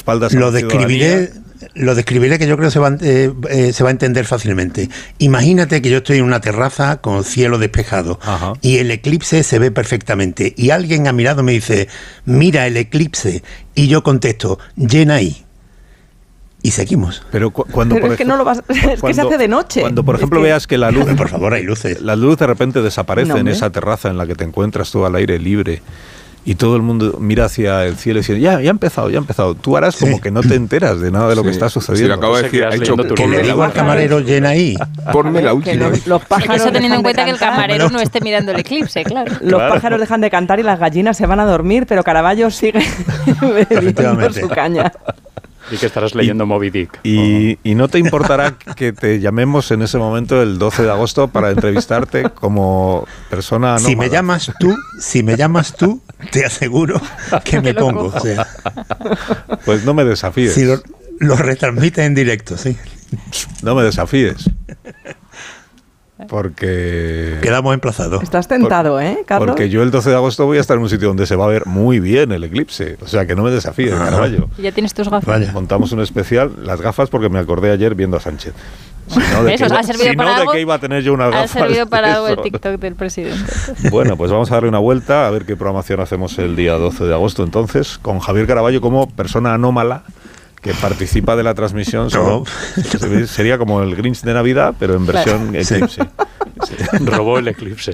guardaespaldas. Lo describiré, que yo creo que se va a entender fácilmente. Imagínate que yo estoy en una terraza con cielo despejado. Ajá. Y el eclipse se ve perfectamente. Y alguien a mi lado me dice, mira el eclipse. Y yo contesto, Yenai. Y seguimos. Pero cuando es que no lo vas, es que se hace de noche. Cuando por ejemplo veas que la luz, por favor, hay luces. La luz de repente desaparece en esa terraza en la que te encuentras tú al aire libre y todo el mundo mira hacia el cielo y dice, ya ha empezado. Tú harás como que no te enteras de nada de lo que está sucediendo. Si lo acabo de decir, que le digo al camarero Yenai. Ponme la última. Los pájaros, eso teniendo en cuenta que el camarero no esté mirando el eclipse, claro. Los pájaros dejan de cantar y las gallinas se van a dormir, pero Caravaggio sigue bebiendo su caña. Y que estarás leyendo Moby Dick. Y no te importará que te llamemos en ese momento el 12 de agosto para entrevistarte como persona anómala. Si me llamas tú, te aseguro que me pongo. O sea, pues no me desafíes. Si lo retransmites en directo, sí. No me desafíes. Porque... Quedamos emplazados. Estás tentado, Carlos? Porque yo el 12 de agosto voy a estar en un sitio donde se va a ver muy bien el eclipse. O sea, que no me desafíes, Caravaggio. Y ya tienes tus gafas. Vaya. Montamos un especial, las gafas, porque me acordé ayer viendo a Sánchez. ¿De qué iba a tener yo unas gafas. Ha servido para algo el TikTok del presidente. Bueno, pues vamos a darle una vuelta a ver qué programación hacemos el día 12 de agosto entonces, con Javier Caravaggio como persona anómala que participa de la transmisión. Sería como el Grinch de Navidad, pero en versión eclipse. Sí. Robó el eclipse.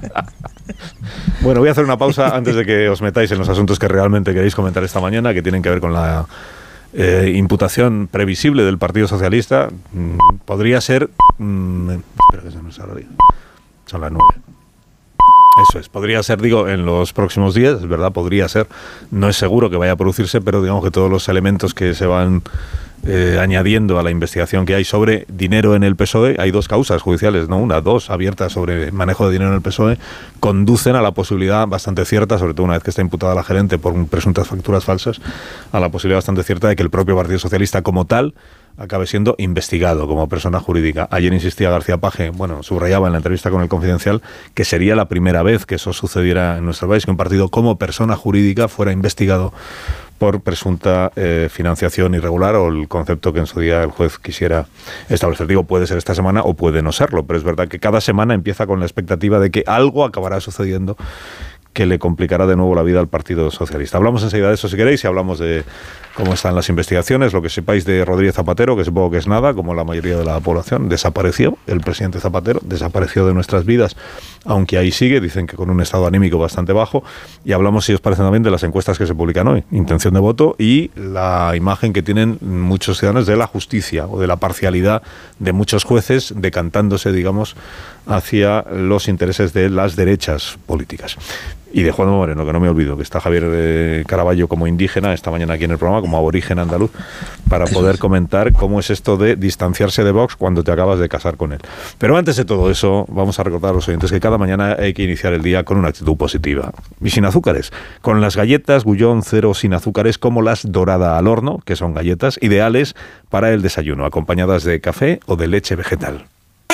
Bueno, voy a hacer una pausa antes de que os metáis en los asuntos que realmente queréis comentar esta mañana, que tienen que ver con la imputación previsible del Partido Socialista. Podría ser... espera que se nos ha olvidado. Son las 9. Eso es, podría ser, digo, en los próximos días, es verdad, podría ser, no es seguro que vaya a producirse, pero digamos que todos los elementos que se van añadiendo a la investigación que hay sobre dinero en el PSOE, hay dos causas judiciales, no una, dos abiertas sobre manejo de dinero en el PSOE, conducen a la posibilidad bastante cierta, sobre todo una vez que está imputada la gerente por presuntas facturas falsas, a la posibilidad bastante cierta de que el propio Partido Socialista como tal acabe siendo investigado como persona jurídica. Ayer insistía García Page, subrayaba en la entrevista con El Confidencial que sería la primera vez que eso sucediera en nuestro país, que un partido como persona jurídica fuera investigado por presunta financiación irregular, o el concepto que en su día el juez quisiera establecer. Digo, puede ser esta semana o puede no serlo, pero es verdad que cada semana empieza con la expectativa de que algo acabará sucediendo que le complicará de nuevo la vida al Partido Socialista. Hablamos enseguida de eso si queréis, y hablamos de cómo están las investigaciones, lo que sepáis de Rodríguez Zapatero, que supongo que es nada, como la mayoría de la población. Desapareció el presidente Zapatero, desapareció de nuestras vidas, aunque ahí sigue, dicen que con un estado anímico bastante bajo. Y hablamos, si os parece también, de las encuestas que se publican hoy, intención de voto y la imagen que tienen muchos ciudadanos de la justicia o de la parcialidad de muchos jueces decantándose, digamos, hacia los intereses de las derechas políticas. Y de Juan Moreno, que no me olvido, que está Javier Caravaggio como indígena esta mañana aquí en el programa, como aborigen andaluz, para poder comentar cómo es esto de distanciarse de Vox cuando te acabas de casar con él. Pero antes de todo eso, vamos a recordar a los oyentes que cada mañana hay que iniciar el día con una actitud positiva. Y sin azúcares, con las galletas Gullón Cero sin azúcares, como las Dorada al horno, que son galletas ideales para el desayuno, acompañadas de café o de leche vegetal.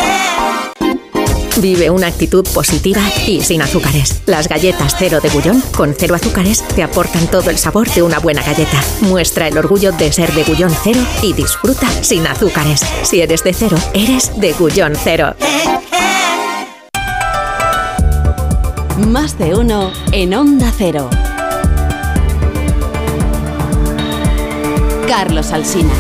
Vive una actitud positiva y sin azúcares. Las galletas Cero de Gullón, con 0 azúcares, te aportan todo el sabor de una buena galleta. Muestra el orgullo de ser de Gullón Cero y disfruta sin azúcares. Si eres de Cero, eres de Gullón Cero. Más de uno en Onda Cero. Carlos Alsina.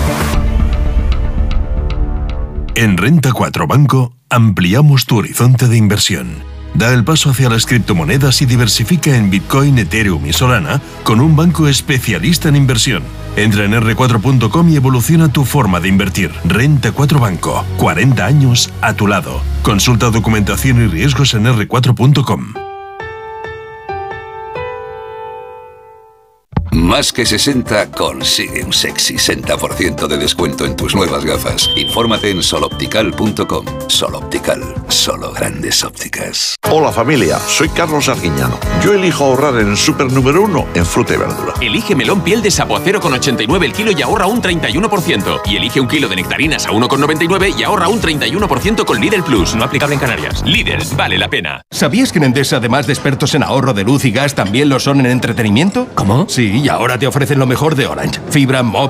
En Renta 4 Banco ampliamos tu horizonte de inversión. Da el paso hacia las criptomonedas y diversifica en Bitcoin, Ethereum y Solana con un banco especialista en inversión. Entra en r4.com y evoluciona tu forma de invertir. Renta 4 Banco, 40 años a tu lado. Consulta documentación y riesgos en r4.com. Más que 60 consigue un sexy 60% de descuento en tus nuevas gafas. Infórmate en soloptical.com. Soloptical, solo grandes ópticas. Hola familia, soy Carlos Arguiñano. Yo elijo ahorrar en el super número 1 en fruta y verdura. Elige melón piel de sapo a 0,89 el kilo y ahorra un 31%. Y elige un kilo de nectarinas a 1,99 y ahorra un 31% con Lidl Plus. No aplicable en Canarias. Lidl, vale la pena. ¿Sabías que en Endesa, además de expertos en ahorro de luz y gas, también lo son en entretenimiento? ¿Cómo? Sí, y ahora te ofrecen lo mejor de Orange. Fibra, móvil,